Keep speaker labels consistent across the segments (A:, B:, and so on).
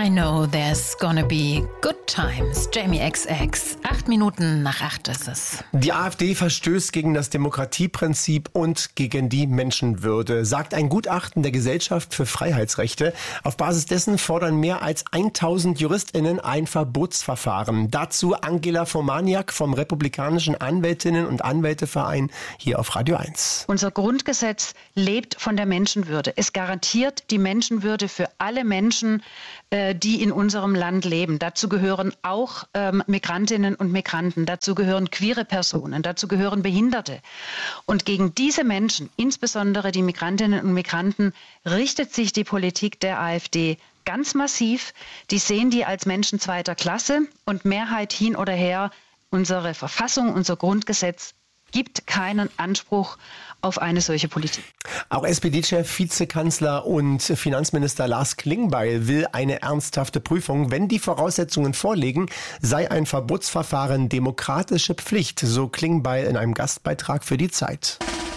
A: I know there's gonna be good times. Jamie XX. 7:08 ist es.
B: Die AfD verstößt gegen das Demokratieprinzip und gegen die Menschenwürde, sagt ein Gutachten der Gesellschaft für Freiheitsrechte. Auf Basis dessen fordern mehr als 1000 JuristInnen ein Verbotsverfahren. Dazu Angela Fomaniak vom Republikanischen Anwältinnen- und Anwälteverein hier auf Radio 1.
C: Unser Grundgesetz lebt von der Menschenwürde. Es garantiert die Menschenwürde für alle Menschen, die in unserem Land leben. Dazu gehören auch Migrantinnen und Migranten, dazu gehören queere Personen, dazu gehören Behinderte. Und gegen diese Menschen, insbesondere die Migrantinnen und Migranten, richtet sich die Politik der AfD ganz massiv. Die sehen die als Menschen zweiter Klasse und Mehrheit hin oder her. Unsere Verfassung, unser Grundgesetz gibt keinen Anspruch auf eine solche Politik.
B: Auch SPD-Chef, Vizekanzler und Finanzminister Lars Klingbeil will eine ernsthafte Prüfung. Wenn die Voraussetzungen vorliegen, sei ein Verbotsverfahren demokratische Pflicht, so Klingbeil in einem Gastbeitrag für die Zeit.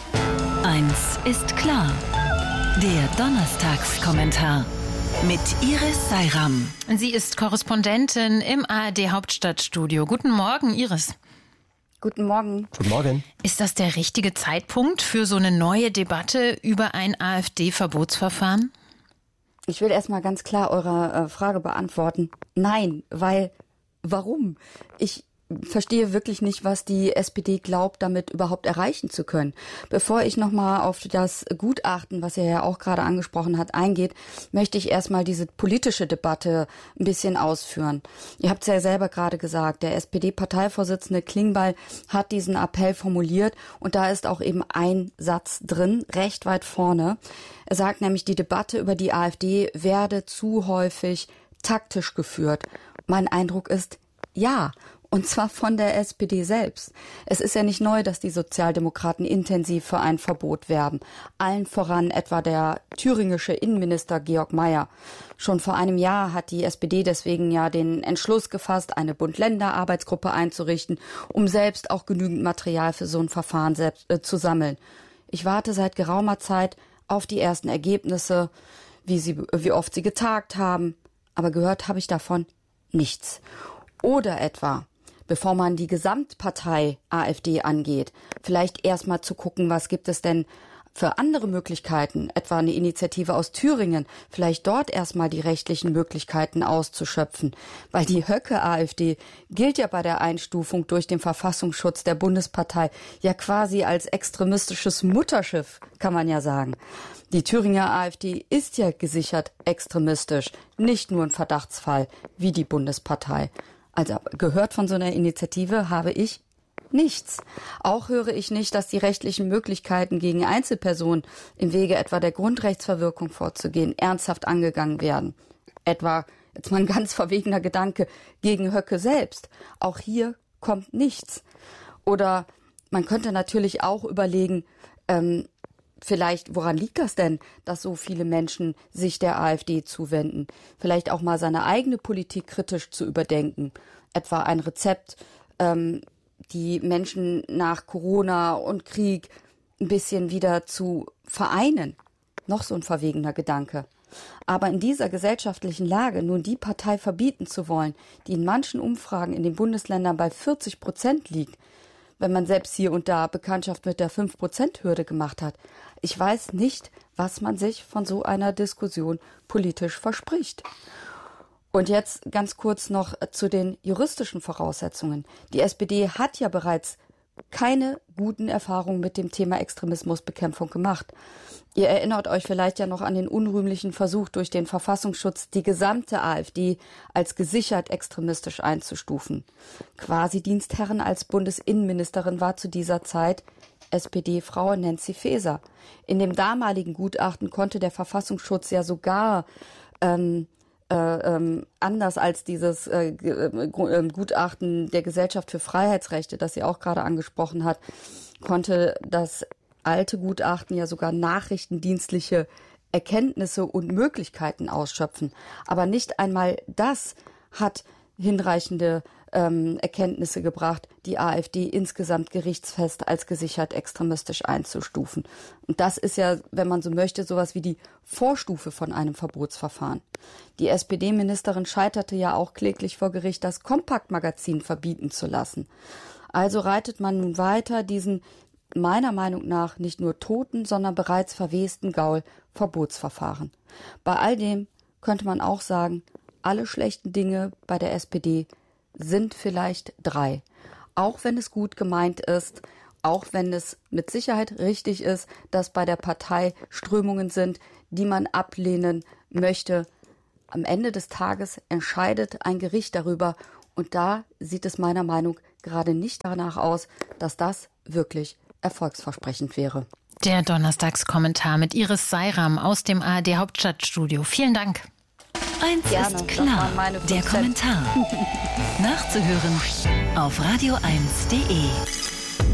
D: Eins ist klar, der Donnerstagskommentar mit Iris Seiram.
A: Sie ist Korrespondentin im ARD Hauptstadtstudio. Guten Morgen, Iris.
E: Guten Morgen.
B: Guten Morgen.
A: Ist das der richtige Zeitpunkt für so eine neue Debatte über ein AfD-Verbotsverfahren?
E: Ich will erstmal ganz klar eure Frage beantworten. Nein, warum? Ich verstehe wirklich nicht, was die SPD glaubt, damit überhaupt erreichen zu können. Bevor ich nochmal auf das Gutachten, was ihr ja auch gerade angesprochen habt, eingeht, möchte ich erstmal diese politische Debatte ein bisschen ausführen. Ihr habt es ja selber gerade gesagt, der SPD-Parteivorsitzende Klingbeil hat diesen Appell formuliert und da ist auch eben ein Satz drin, recht weit vorne. Er sagt nämlich, die Debatte über die AfD werde zu häufig taktisch geführt. Mein Eindruck ist, ja. Und zwar von der SPD selbst. Es ist ja nicht neu, dass die Sozialdemokraten intensiv für ein Verbot werben. Allen voran etwa der thüringische Innenminister Georg Mayer. Schon vor einem Jahr hat die SPD deswegen ja den Entschluss gefasst, eine Bund-Länder-Arbeitsgruppe einzurichten, um selbst auch genügend Material für so ein Verfahren zu sammeln. Ich warte seit geraumer Zeit auf die ersten Ergebnisse, wie oft sie getagt haben. Aber gehört habe ich davon nichts. Oder etwa, bevor man die Gesamtpartei AfD angeht, vielleicht erstmal zu gucken, was gibt es denn für andere Möglichkeiten, etwa eine Initiative aus Thüringen, vielleicht dort erstmal die rechtlichen Möglichkeiten auszuschöpfen. Weil die Höcke-AfD gilt ja bei der Einstufung durch den Verfassungsschutz der Bundespartei ja quasi als extremistisches Mutterschiff, kann man ja sagen. Die Thüringer AfD ist ja gesichert extremistisch, nicht nur ein Verdachtsfall wie die Bundespartei. Also gehört von so einer Initiative habe ich nichts. Auch höre ich nicht, dass die rechtlichen Möglichkeiten gegen Einzelpersonen im Wege etwa der Grundrechtsverwirkung vorzugehen ernsthaft angegangen werden. Etwa, jetzt mal ein ganz verwegener Gedanke, gegen Höcke selbst. Auch hier kommt nichts. Oder man könnte natürlich auch überlegen, vielleicht, woran liegt das denn, dass so viele Menschen sich der AfD zuwenden? Vielleicht auch mal seine eigene Politik kritisch zu überdenken. Etwa ein Rezept, die Menschen nach Corona und Krieg ein bisschen wieder zu vereinen. Noch so ein verwegener Gedanke. Aber in dieser gesellschaftlichen Lage nun die Partei verbieten zu wollen, die in manchen Umfragen in den Bundesländern bei 40% liegt, wenn man selbst hier und da Bekanntschaft mit der 5%-Hürde gemacht hat. Ich weiß nicht, was man sich von so einer Diskussion politisch verspricht. Und jetzt ganz kurz noch zu den juristischen Voraussetzungen. Die SPD hat ja bereits keine guten Erfahrungen mit dem Thema Extremismusbekämpfung gemacht. Ihr erinnert euch vielleicht ja noch an den unrühmlichen Versuch durch den Verfassungsschutz, die gesamte AfD als gesichert extremistisch einzustufen. Quasi-Dienstherrin als Bundesinnenministerin war zu dieser Zeit SPD-Frau Nancy Faeser. In dem damaligen Gutachten konnte der Verfassungsschutz ja sogar anders als dieses Gutachten der Gesellschaft für Freiheitsrechte, das sie auch gerade angesprochen hat, konnte das alte Gutachten ja sogar nachrichtendienstliche Erkenntnisse und Möglichkeiten ausschöpfen. Aber nicht einmal das hat hinreichende Erkenntnisse gebracht, die AfD insgesamt gerichtsfest als gesichert extremistisch einzustufen. Und das ist ja, wenn man so möchte, sowas wie die Vorstufe von einem Verbotsverfahren. Die SPD-Ministerin scheiterte ja auch kläglich vor Gericht, das Kompakt-Magazin verbieten zu lassen. Also reitet man nun weiter diesen meiner Meinung nach nicht nur toten, sondern bereits verwesten Gaul Verbotsverfahren. Bei all dem könnte man auch sagen, alle schlechten Dinge bei der SPD sind vielleicht 3. Auch wenn es gut gemeint ist, auch wenn es mit Sicherheit richtig ist, dass bei der Partei Strömungen sind, die man ablehnen möchte. Am Ende des Tages entscheidet ein Gericht darüber und da sieht es meiner Meinung nach gerade nicht danach aus, dass das wirklich erfolgsversprechend wäre.
A: Der Donnerstagskommentar mit Iris Seiram aus dem ARD Hauptstadtstudio. Vielen Dank.
D: Eins ist klar, der Kommentar. Nachzuhören auf radio1.de.